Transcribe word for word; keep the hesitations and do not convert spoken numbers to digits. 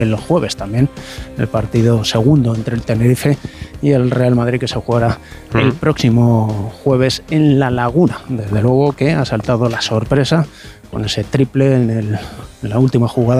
el jueves también el partido segundo entre el Tenerife y el Real Madrid, que se jugará mm. el próximo jueves en La Laguna. Desde luego que ha saltado la sorpresa con ese triple en, el, en la última jugada